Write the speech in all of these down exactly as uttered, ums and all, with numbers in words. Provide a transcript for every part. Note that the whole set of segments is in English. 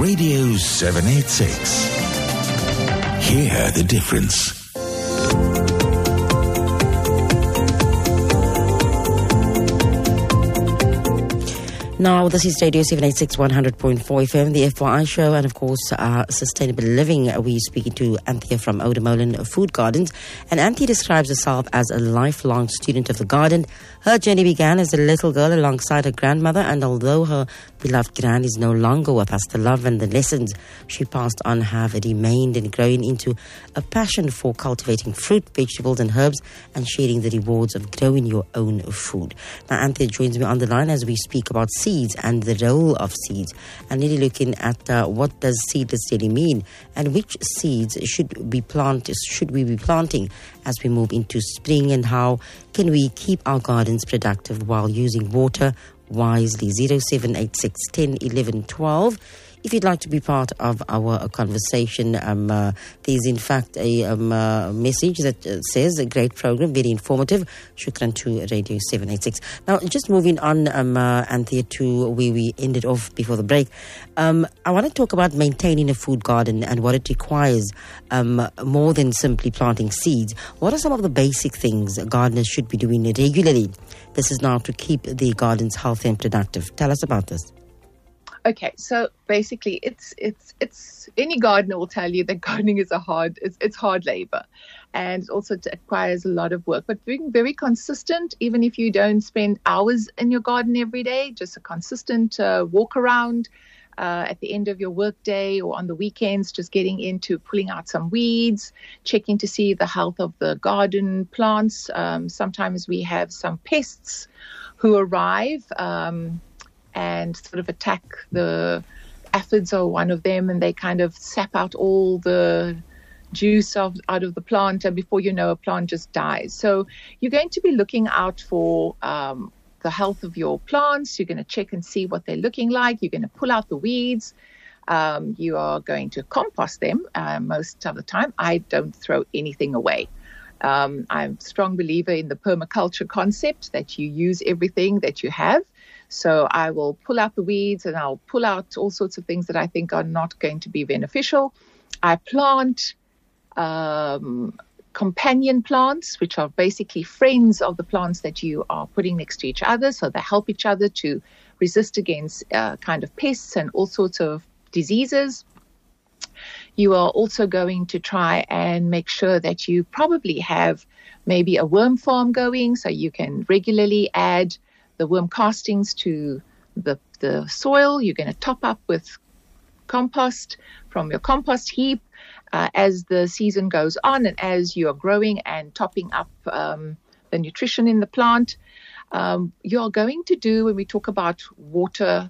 Radio seven eighty-six. Hear the difference. Now, this is Radio seven eighty-six, one hundred point four F M, the F Y I show, and of course, uh, Sustainable Living. We're speaking to Anthea from Oudtshoorn Food Gardens. And Anthea describes herself as a lifelong student of the garden. Her journey began as a little girl alongside her grandmother, and although her beloved gran is no longer with us, the love and the lessons she passed on have remained and grown into a passion for cultivating fruit, vegetables and herbs, and sharing the rewards of growing your own food. Now, Anthea joins me on the line as we speak about seeds and the role of seeds, and really looking at uh, what does seedless really mean, and which seeds should be planted, should we be planting as we move into spring, and how can we keep our gardens productive while using water wisely. Zero seven eight six, ten, eleven, twelve. If you'd like to be part of our conversation, um, uh, there's in fact a um, uh, message that uh, says a great program, very informative. Shukran to Radio seven eighty-six. Now, just moving on, um, uh, Anthea, to where we ended off before the break. Um, I want to talk about maintaining a food garden and what it requires um, more than simply planting seeds. What are some of the basic things gardeners should be doing regularly? This is now to keep the gardens healthy and productive. Tell us about this. Okay, so basically, it's it's it's any gardener will tell you that gardening is a hard it's, it's hard labor, and also it requires a lot of work. But being very consistent, even if you don't spend hours in your garden every day, just a consistent uh, walk around uh, at the end of your work day or on the weekends, just getting into pulling out some weeds, checking to see the health of the garden plants. Um, sometimes we have some pests who arrive. Um, and sort of attack the aphids are one of them, and they kind of sap out all the juice of, out of the plant, and before you know, a plant just dies. So you're going to be looking out for um, the health of your plants. You're going to check and see what they're looking like. You're going to pull out the weeds. Um, you are going to compost them uh, most of the time. I don't throw anything away. Um, I'm a strong believer in the permaculture concept, that you use everything that you have. So I will pull out the weeds, and I'll pull out all sorts of things that I think are not going to be beneficial. I plant um, companion plants, which are basically friends of the plants that you are putting next to each other. So they help each other to resist against uh, kind of pests and all sorts of diseases. You are also going to try and make sure that you probably have maybe a worm farm going, so you can regularly add the worm castings to the, the soil. You're going to top up with compost from your compost heap uh, as the season goes on, and as you are growing and topping up um, the nutrition in the plant. Um, you're going to do, when we talk about water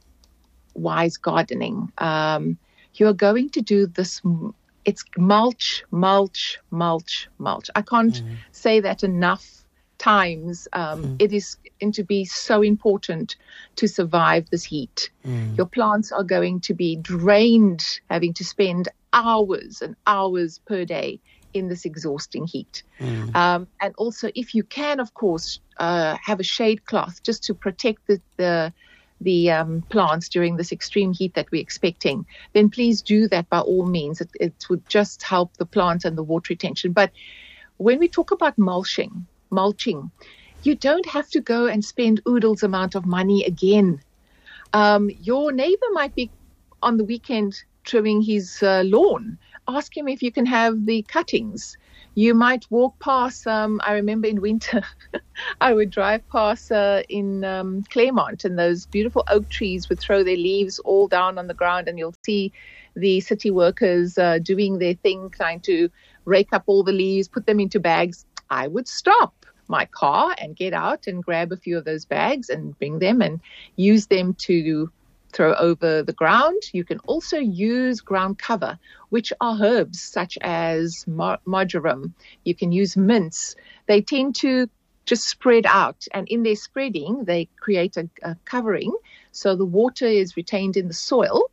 wise gardening, um, you're going to do this. It's mulch, mulch, mulch, mulch. I can't mm. say that enough times. Um, mm. It is going to be so important to survive this heat. Mm. Your plants are going to be drained, having to spend hours and hours per day in this exhausting heat. Mm. Um, and also, if you can, of course, uh, have a shade cloth just to protect the the, the um, plants during this extreme heat that we're expecting, then please do that by all means. It, it would just help the plant and the water retention. But when we talk about mulching, mulching, you don't have to go and spend oodles amount of money again. Um, your neighbor might be on the weekend trimming his uh, lawn. Ask him if you can have the cuttings. You might walk past, um, I remember in winter, I would drive past uh, in um, Claremont, and those beautiful oak trees would throw their leaves all down on the ground, and you'll see the city workers uh, doing their thing, trying to rake up all the leaves, put them into bags. I would stop my car and get out and grab a few of those bags and bring them and use them to throw over the ground. You can also use ground cover, which are herbs such as mar- marjoram. You can use mints. They tend to just spread out, and in their spreading, they create a, a covering, so the water is retained in the soil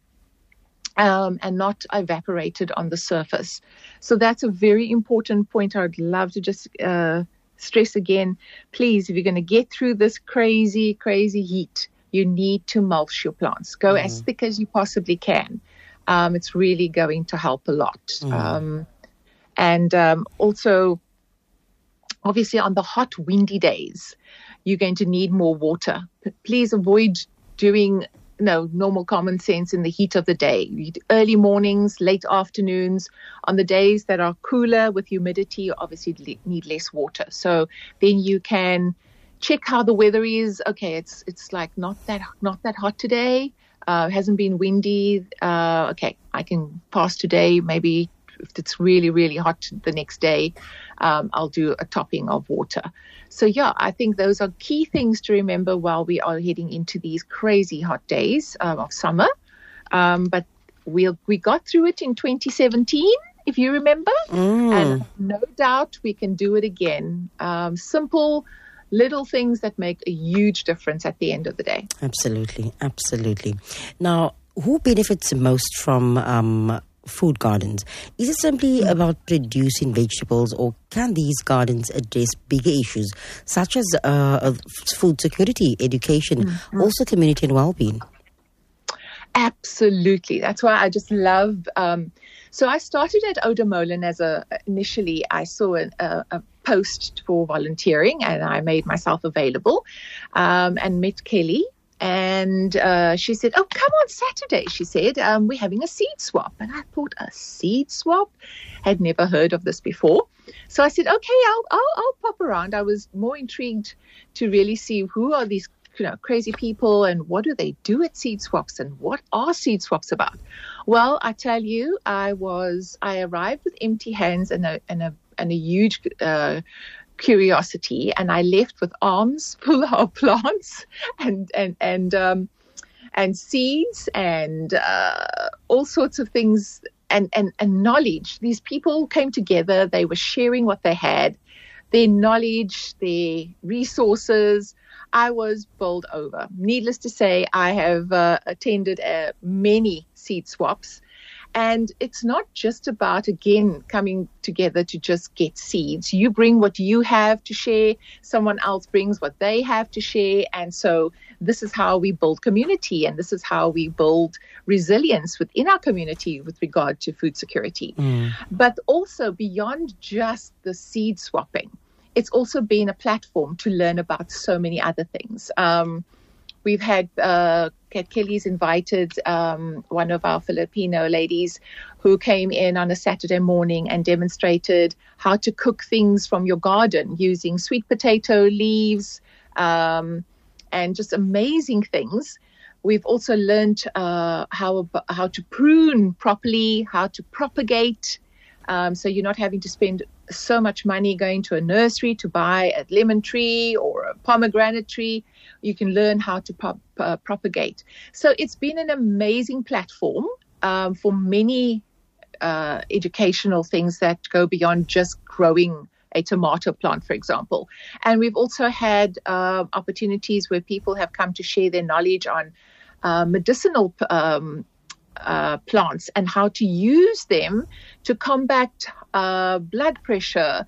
um, and not evaporated on the surface. So that's a very important point. I'd love to just uh, stress again, please, if you're going to get through this crazy, crazy heat, you need to mulch your plants. Go mm. as thick as you possibly can. Um, it's really going to help a lot. Mm. Um, and um, also, obviously, on the hot, windy days, you're going to need more water. Please avoid doing you know, normal common sense in the heat of the day. Early mornings, late afternoons. On the days that are cooler with humidity, you obviously need less water. So then you can check how the weather is. Okay, it's it's like not that not that hot today. Uh, hasn't been windy. Uh, okay, I can pass today. Maybe if it's really, really hot the next day, um, I'll do a topping of water. So, yeah, I think those are key things to remember while we are heading into these crazy hot days um, of summer. Um, but we we got through it in twenty seventeen, if you remember. Mm. And no doubt we can do it again. Um, simple little things that make a huge difference at the end of the day. Absolutely, absolutely. Now, who benefits most from um, food gardens? Is it simply mm. about producing vegetables, or can these gardens address bigger issues such as uh, food security, education, mm-hmm. also community and well-being? Absolutely. That's why I just love... Um, so I started at Oudtshoorn as a... Initially, I saw a, a, a post for volunteering, and I made myself available um, and met Kelly. And uh, she said, oh, come on Saturday, she said, um, we're having a seed swap. And I thought, a seed swap? Had never heard of this before. So I said, okay, I'll, I'll, I'll pop around. I was more intrigued to really see who are these you know, crazy people and what do they do at seed swaps and what are seed swaps about? Well, I tell you, I was, I arrived with empty hands and a, and a, and a huge uh, curiosity, and I left with arms full of plants and and and um, and seeds and uh, all sorts of things and, and and knowledge. These people came together. They were sharing what they had, their knowledge, their resources. I was bowled over. Needless to say, I have uh, attended uh, many seed swaps. And it's not just about, again, coming together to just get seeds. You bring what you have to share. Someone else brings what they have to share. And so this is how we build community. And this is how we build resilience within our community with regard to food security. Mm. But also beyond just the seed swapping, it's also been a platform to learn about so many other things. Um, We've had, uh, Kat Kelly's invited um, one of our Filipino ladies who came in on a Saturday morning and demonstrated how to cook things from your garden using sweet potato leaves um, and just amazing things. We've also learned uh, how how to prune properly, how to propagate. Um, so you're not having to spend so much money going to a nursery to buy a lemon tree or a pomegranate tree. You can learn how to pop, uh, propagate. So it's been an amazing platform um, for many uh, educational things that go beyond just growing a tomato plant, for example. And we've also had uh, opportunities where people have come to share their knowledge on uh, medicinal um Uh, plants and how to use them to combat uh, blood pressure,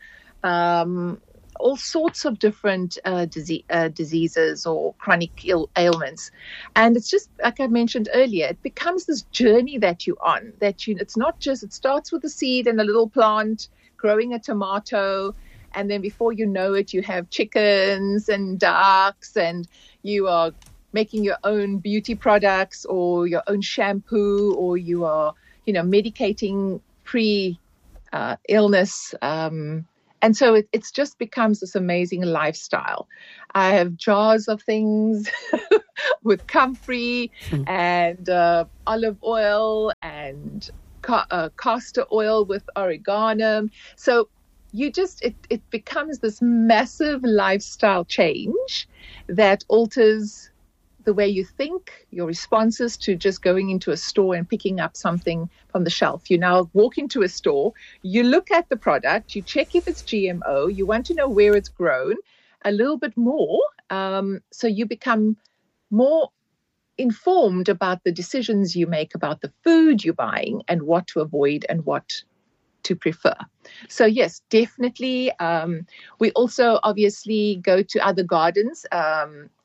um, all sorts of different uh, disease, uh, diseases or chronic Ill- ailments. And it's just, like I mentioned earlier, it becomes this journey that you're on, that you, it's not just, it starts with a seed and a little plant growing a tomato. And then before you know it, you have chickens and ducks and you are making your own beauty products or your own shampoo, or you are, you know, medicating pre uh, illness. Um, and so it it's just becomes this amazing lifestyle. I have jars of things with comfrey mm. and uh, olive oil and ca- uh, castor oil with oregano. So you just, it, it becomes this massive lifestyle change that alters the way you think, your responses to just going into a store and picking up something from the shelf. You now walk into a store, you look at the product, you check if it's G M O, you want to know where it's grown a little bit more. Um, so you become more informed about the decisions you make about the food you're buying and what to avoid and what to prefer. So yes, definitely. Um, we also obviously go to other gardens. Um,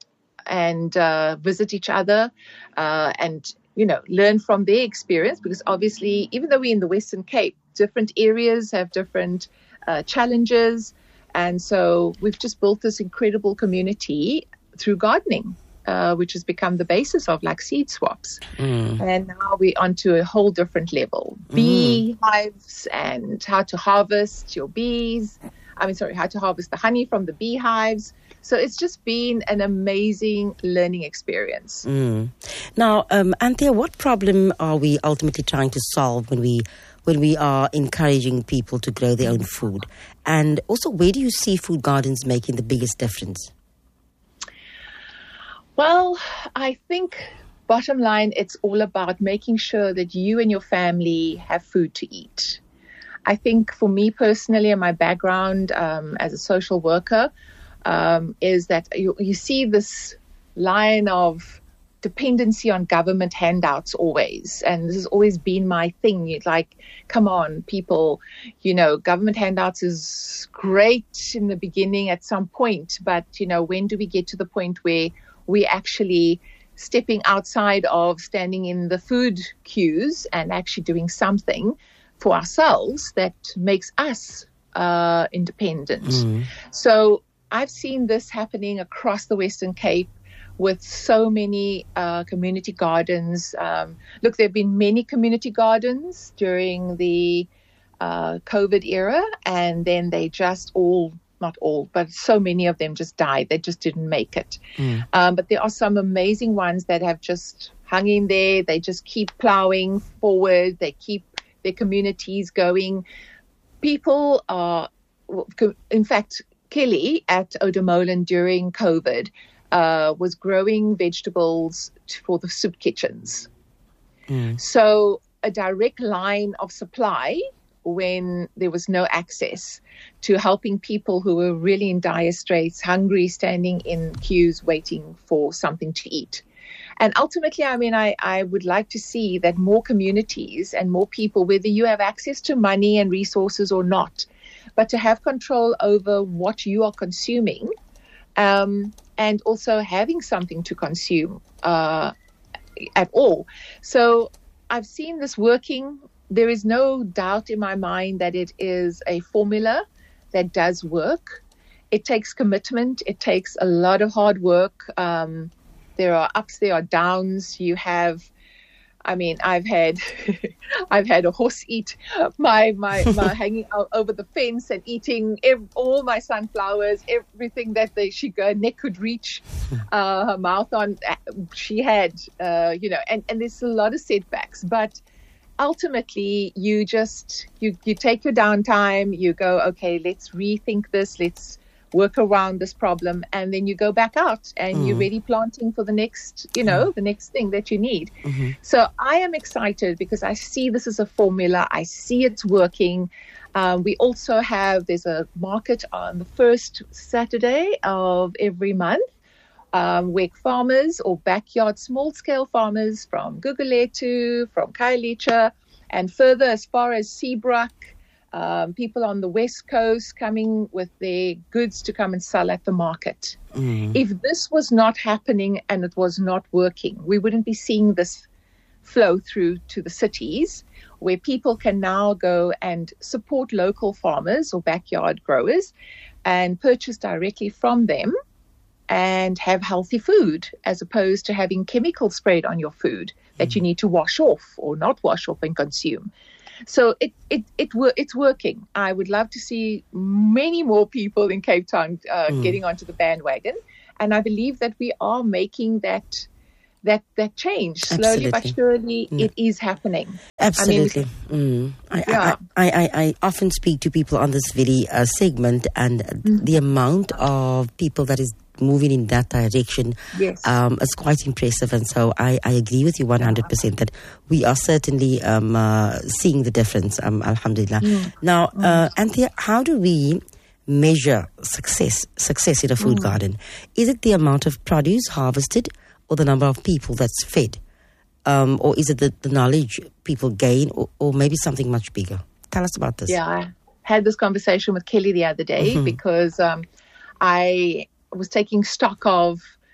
and uh, visit each other uh, and, you know, learn from their experience, because obviously, even though we're in the Western Cape, different areas have different uh, challenges. And so we've just built this incredible community through gardening, uh, which has become the basis of like seed swaps. Mm. And now we're onto a whole different level. Mm. Bee hives and how to harvest your bees. I mean, sorry, how to harvest the honey from the beehives. So it's just been an amazing learning experience. Mm. Now, um, Anthea, what problem are we ultimately trying to solve when we when we are encouraging people to grow their own food? And also, where do you see food gardens making the biggest difference? Well, I think bottom line, it's all about making sure that you and your family have food to eat. I think for me personally, and my background um, as a social worker, um, is that you, you see this line of dependency on government handouts always. And this has always been my thing. You'd like, come on, people, you know, government handouts is great in the beginning at some point. But, you know, when do we get to the point where we actually stepping outside of standing in the food queues and actually doing something for ourselves that makes us uh, independent? Mm. So I've seen this happening across the Western Cape with so many uh, community gardens. Um, look, there have been many community gardens during the uh, COVID era, and then they just all, not all, but so many of them just died. They just didn't make it. Mm. Um, but there are some amazing ones that have just hung in there. They just keep plowing forward. They keep their communities going. People are, in fact, Kelly at Oudtshoorn during COVID uh, was growing vegetables for the soup kitchens. Mm. So a direct line of supply when there was no access to helping people who were really in dire straits, hungry, standing in queues waiting for something to eat. And ultimately, I mean, I, I would like to see that more communities and more people, whether you have access to money and resources or not, but to have control over what you are consuming, um, and also having something to consume uh, at all. So I've seen this working. There is no doubt in my mind that it is a formula that does work. It takes commitment. It takes a lot of hard work. Um, there are ups, there are downs. You have, I mean, I've had, I've had a horse eat my my, my hanging out over the fence and eating ev- all my sunflowers, everything that the she her neck could reach, uh, her mouth on. She had, uh, you know, and, and there's a lot of setbacks, but ultimately you just you you take your downtime. You go, okay, let's rethink this. Let's work around this problem, and then you go back out and mm. you're ready planting for the next, you know, mm. the next thing that you need. Mm-hmm. So I am excited because I see this as a formula. I see it's working. Um, we also have, there's a market on the first Saturday of every month um, where farmers or backyard small-scale farmers from Gugulethu, from Khayelitsha, and further as far as Seabrook, Um, people on the West Coast coming with their goods to come and sell at the market. Mm. If this was not happening and it was not working, we wouldn't be seeing this flow through to the cities where people can now go and support local farmers or backyard growers and purchase directly from them and have healthy food as opposed to having chemicals sprayed on your food that mm. you need to wash off or not wash off and consume. So it it it it's working. I would love to see many more people in Cape Town uh, mm. getting onto the bandwagon, and I believe that we are making that that that change slowly but surely. Mm. It is happening. Absolutely. I mean, mm. I, yeah. I, I, I often speak to people on this very uh, segment, and mm. the amount of people that is moving in that direction yes. um, is quite impressive. And so I, I agree with you one hundred percent that we are certainly um, uh, seeing the difference, um, alhamdulillah. Mm. Now, uh, Anthea, how do we measure success success in a food mm. garden? Is it the amount of produce harvested or the number of people that's fed? Um, or is it the, the knowledge people gain, or, or maybe something much bigger? Tell us about this. Yeah, I had this conversation with Kelly the other day mm-hmm. because um, I... was taking stock of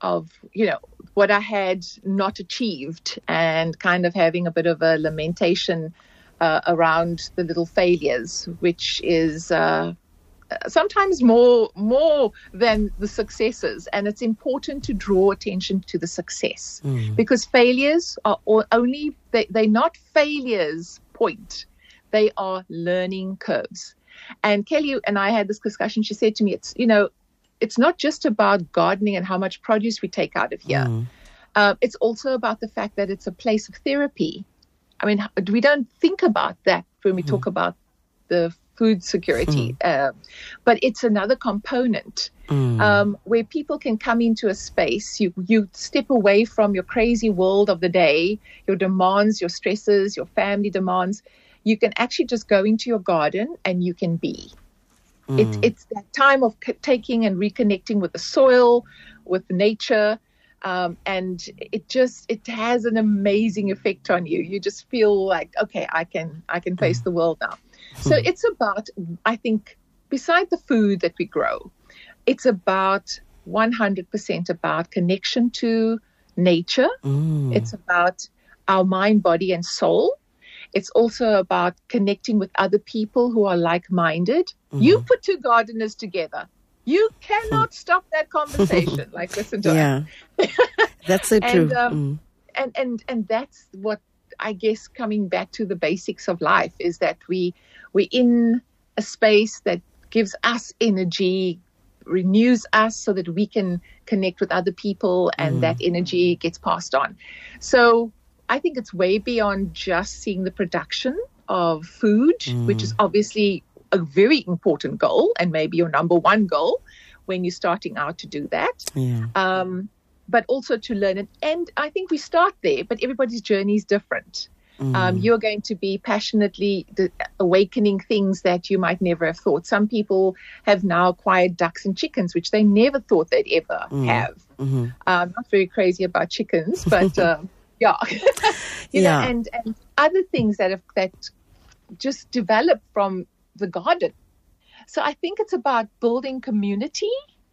of, you know, what I had not achieved, and kind of having a bit of a lamentation uh, around the little failures, which is uh, sometimes more more than the successes. And it's important to draw attention to the success, mm. because failures are only, they, they're not failures, point. They are learning curves. And Kelly and I had this discussion. She said to me, it's, you know, it's not just about gardening and how much produce we take out of here. Mm. Uh, it's also about the fact that it's a place of therapy. I mean, we don't think about that when we mm. talk about the food security, mm. uh, but it's another component mm. um, where people can come into a space. You you step away from your crazy world of the day, your demands, your stresses, your family demands. You can actually just go into your garden and you can be. Mm. It, it's that time of c- taking and reconnecting with the soil, with nature, um, and it just it has an amazing effect on you. You just feel like, okay, I can I can face mm. the world now. So mm. it's about, I think, beside the food that we grow, it's about one hundred percent about connection to nature. Mm. It's about our mind, body, and soul. It's also about connecting with other people who are like-minded. Mm-hmm. You put two gardeners together. You cannot stop that conversation. Like, listen to yeah. it. That's so true. And, um, mm. and, and, and that's what, I guess, coming back to the basics of life, is that we, we're in a space that gives us energy, renews us so that we can connect with other people, and mm. that energy gets passed on. So I think it's way beyond just seeing the production of food, mm. which is obviously a very important goal, and maybe your number one goal when you're starting out to do that. Yeah. Um, but also to learn it. And I think we start there, but everybody's journey is different. Mm. Um, you're going to be passionately de- awakening things that you might never have thought. Some people have now acquired ducks and chickens, which they never thought they'd ever mm. have. Mm-hmm. I'm not very crazy about chickens, but... um, Yeah, you yeah. know, and, and other things that have that just develop from the garden. So I think it's about building community,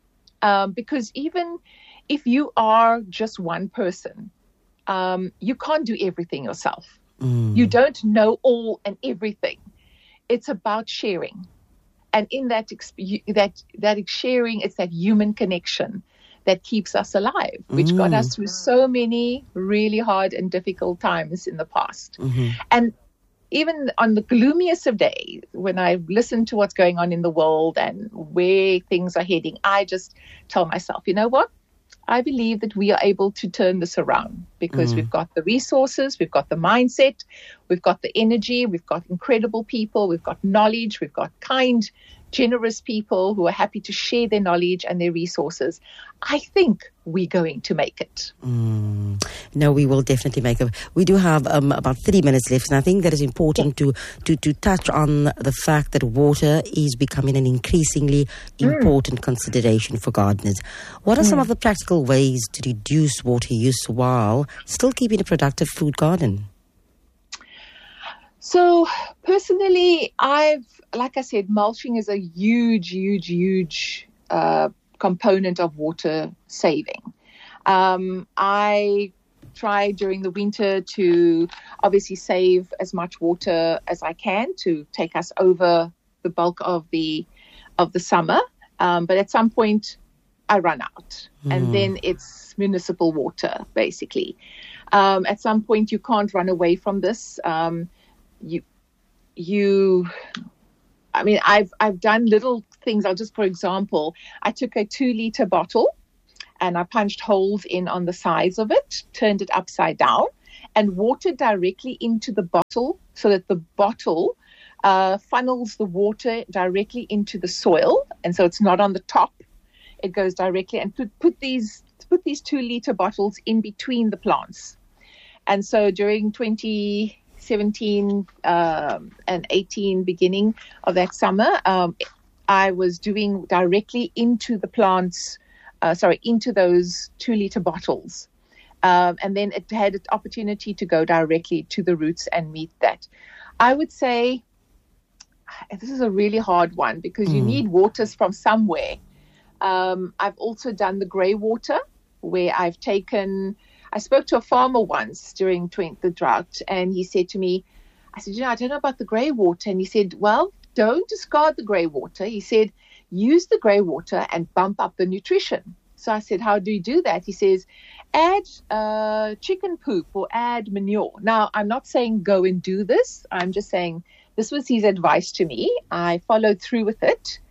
um, because even if you are just one person, um, you can't do everything yourself. Mm. You don't know all and everything. It's about sharing, and in that exp- that that sharing, it's that human connection that keeps us alive, which mm. got us through so many really hard and difficult times in the past. Mm-hmm. And even on the gloomiest of days, when I listen to what's going on in the world and where things are heading, I just tell myself, you know what? I believe that we are able to turn this around, because mm. we've got the resources, we've got the mindset, we've got the energy, we've got incredible people, we've got knowledge, we've got kind, generous people who are happy to share their knowledge and their resources. I think we're going to make it. Mm. No, we will definitely make it. We do have um, about thirty minutes left, and I think that is important yeah. to, to, to touch on the fact that water is becoming an increasingly mm. important consideration for gardeners. What are mm. some of the practical ways to reduce water use while still keeping a productive food garden? So personally, I've, like I said, mulching is a huge, huge, huge uh, component of water saving. Um, I try during the winter to obviously save as much water as I can to take us over the bulk of the of the summer. Um, but at some point, I run out, mm. and then it's municipal water, basically. Um, at some point, you can't run away from this. Um, You, you, I mean, I've, I've done little things. I'll just, for example, I took a two liter bottle and I punched holes in on the sides of it, turned it upside down, and watered directly into the bottle so that the bottle uh, funnels the water directly into the soil. And so it's not on the top. It goes directly, and put, put these, put these two liter bottles in between the plants. And so during twenty seventeen um, and eighteen, beginning of that summer, um, I was doing directly into the plants, uh, sorry, into those two liter bottles. Um, and then it had an opportunity to go directly to the roots and meet that. I would say this is a really hard one, because mm. you need waters from somewhere. Um, I've also done the grey water. where I've taken, I spoke to a farmer once during the drought, and he said to me, I said, you know, I don't know about the grey water. And he said, well, don't discard the grey water. He said, use the grey water and bump up the nutrition. So I said, how do you do that? He says, add uh, chicken poop or add manure. Now, I'm not saying go and do this. I'm just saying this was his advice to me. I followed through with it.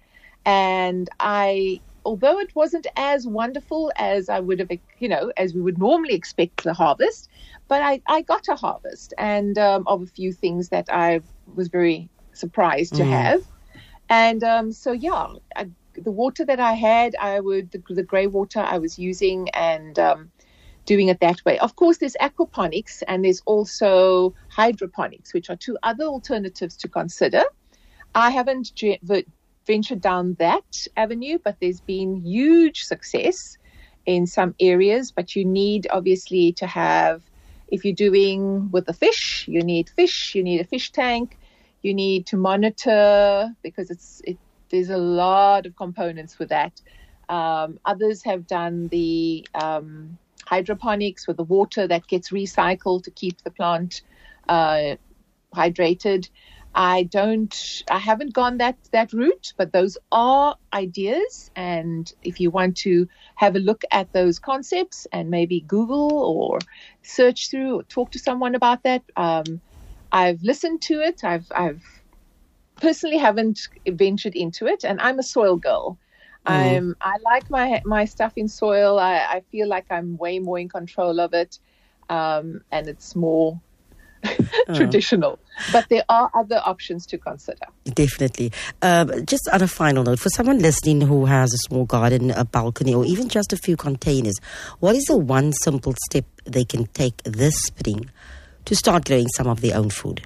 And I, although it wasn't as wonderful as I would have, you know, as we would normally expect the harvest, but I, I got a harvest and um, of a few things that I was very surprised to mm. have. And um, so, yeah, I, the water that I had, I would, the, the grey water I was using and um, doing it that way. Of course, there's aquaponics and there's also hydroponics, which are two other alternatives to consider. I haven't ge- ventured down that avenue, but there's been huge success in some areas. But you need, obviously, to have, if you're doing with the fish, you need fish, you need a fish tank, you need to monitor because it's it, there's a lot of components with that. Um, others have done the um, hydroponics with the water that gets recycled to keep the plant uh, hydrated. I don't, I haven't gone that, that route, but those are ideas. And if you want to have a look at those concepts and maybe Google or search through or talk to someone about that, um, I've listened to it. I've, I've personally haven't ventured into it, and I'm a soil girl. Mm. I'm, I like my, my stuff in soil. I, I feel like I'm way more in control of it. Um, and it's more traditional, but there are other options to consider. Definitely. Um, just on a final note, for someone listening who has a small garden, a balcony, or even just a few containers, what is the one simple step they can take this spring to start growing some of their own food?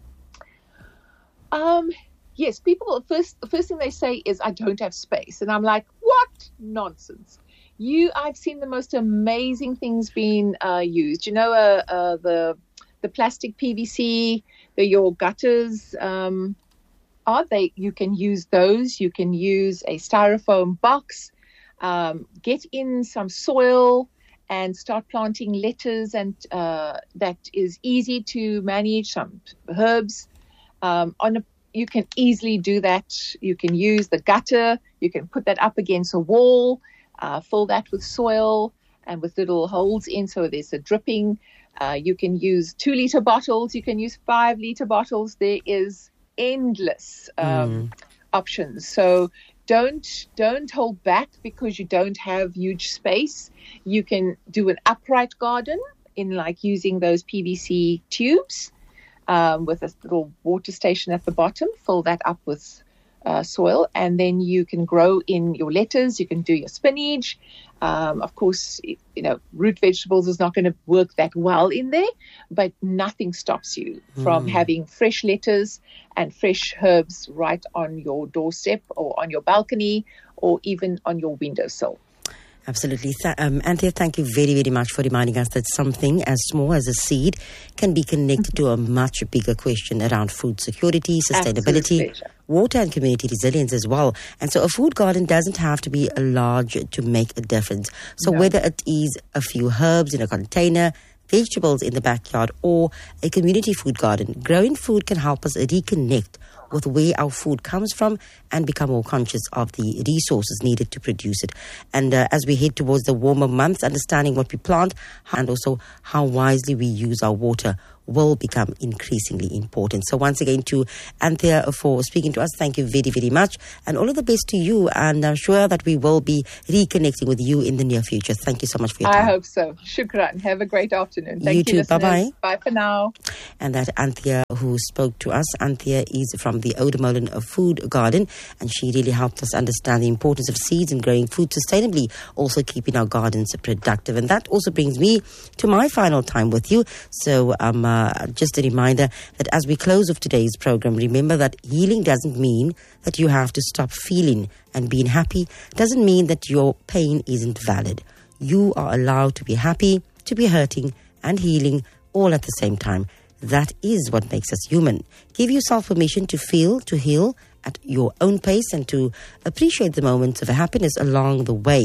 Um, yes, people first the first thing they say is, "I don't have space," and I'm like, "What nonsense!" You, I've seen the most amazing things being uh, used. You know, uh, uh, the the plastic P V C, the your gutters, um, are they? You can use those. You can use a styrofoam box. Um, get in some soil and start planting lettuce, and uh, that is easy to manage. Some herbs. Um, on a, you can easily do that. You can use the gutter. You can put that up against a wall, uh, fill that with soil and with little holes in so there's a dripping. Uh, you can use two liter bottles. You can use five liter bottles. There is endless um, mm. options. So don't don't hold back because you don't have huge space. You can do an upright garden in like using those P V C tubes. Um, with a little water station at the bottom, fill that up with uh, soil, and then you can grow in your lettuce, you can do your spinach. Um, of course, you know, root vegetables is not going to work that well in there, but nothing stops you mm. from having fresh lettuce and fresh herbs right on your doorstep or on your balcony or even on your windowsill. Absolutely. Th- um, Anthea, thank you very, very much for reminding us that something as small as a seed can be connected to a much bigger question around food security, sustainability, water and community resilience as well. And so a food garden doesn't have to be large to make a difference. So no. whether it is a few herbs in a container, vegetables in the backyard, or a community food garden, growing food can help us reconnect with where our food comes from and become more conscious of the resources needed to produce it. And uh, as we head towards the warmer months, understanding what we plant and also how wisely we use our water will become increasingly important. So once again, to Anthea for speaking to us, thank you very, very much. And all of the best to you. And I'm sure that we will be reconnecting with you in the near future. Thank you so much for your time. I hope so. Shukran. Have a great afternoon. Thank you, you too. Listeners. Bye-bye. Bye for now. And that Anthea who spoke to us. Anthea is from the Oudtshoorn Food Garden, and she really helped us understand the importance of seeds and growing food sustainably, also keeping our gardens productive. And that also brings me to my final time with you. So um, uh, just a reminder that as we close off today's program, remember that healing doesn't mean that you have to stop feeling, and being happy doesn't mean that your pain isn't valid. You are allowed to be happy, to be hurting, and healing all at the same time. That is what makes us human. Give yourself permission to feel, to heal at your own pace, and to appreciate the moments of happiness along the way.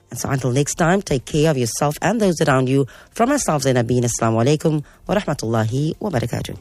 And so until next time, take care of yourself and those around you. From ourselves, Zainabeen, Assalamu alaikum wa rahmatullahi wa barakatuh.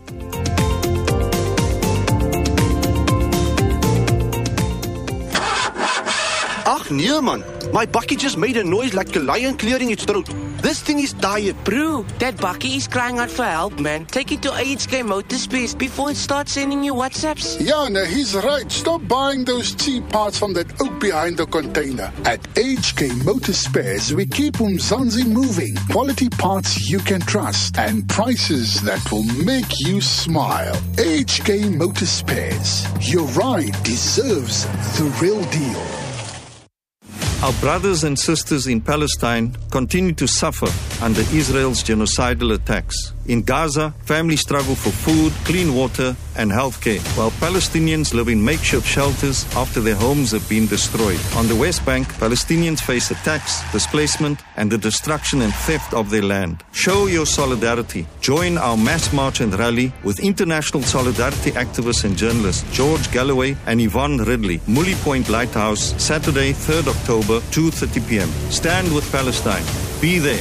Ach nee man, my bakkie just made a noise like a lion clearing its throat. This thing is tired. Bro, that bakkie is crying out for help, man. Take it to H K Motorspares before it starts sending you WhatsApps. Yeah, no, he's right. Stop buying those cheap parts from that oak behind the container. At H K Motorspares, we keep Umzansi moving. Quality parts you can trust and prices that will make you smile. H K Motorspares. Your ride deserves the real deal. Our brothers and sisters in Palestine continue to suffer under Israel's genocidal attacks. In Gaza, families struggle for food, clean water, and health care, while Palestinians live in makeshift shelters after their homes have been destroyed. On the West Bank, Palestinians face attacks, displacement, and the destruction and theft of their land. Show your solidarity. Join our mass march and rally with international solidarity activists and journalists George Galloway and Yvonne Ridley. Mully Point Lighthouse, Saturday, third October, two thirty p.m. Stand with Palestine. Be there.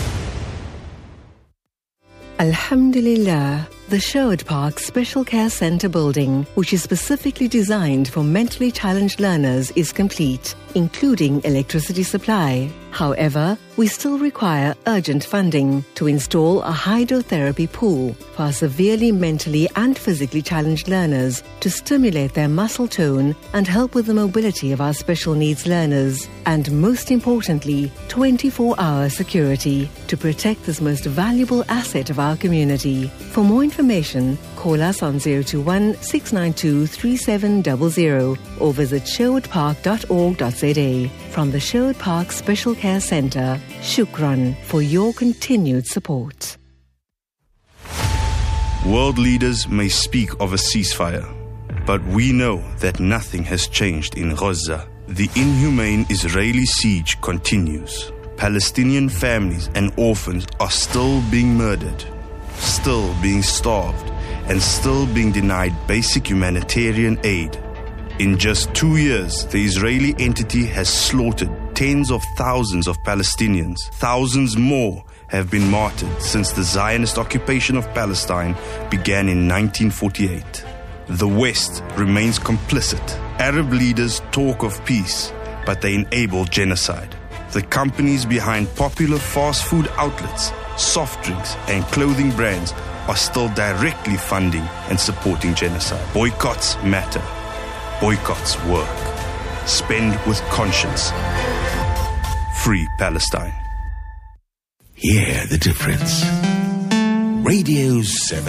Alhamdulillah, the Sherwood Park Special Care Centre building, which is specifically designed for mentally challenged learners, is complete, including electricity supply. However, we still require urgent funding to install a hydrotherapy pool for our severely mentally and physically challenged learners to stimulate their muscle tone and help with the mobility of our special needs learners. And most importantly, twenty-four hour security to protect this most valuable asset of our community. For more information, call us on zero two one, six nine two, three seven zero zero or visit sherwood park dot org dot z a. From the Sherwood Park Special Care Centre, Shukran for your continued support. World leaders may speak of a ceasefire, but we know that nothing has changed in Gaza. The inhumane Israeli siege continues. Palestinian families and orphans are still being murdered, still being starved, and still being denied basic humanitarian aid. In just two years, the Israeli entity has slaughtered tens of thousands of Palestinians. Thousands more have been martyred since the Zionist occupation of Palestine began in nineteen forty-eight. The West remains complicit. Arab leaders talk of peace, but they enable genocide. The companies behind popular fast food outlets, soft drinks, and clothing brands are still directly funding and supporting genocide. Boycotts matter. Boycotts work. Spend with conscience. Free Palestine. Hear the difference. Radio seven.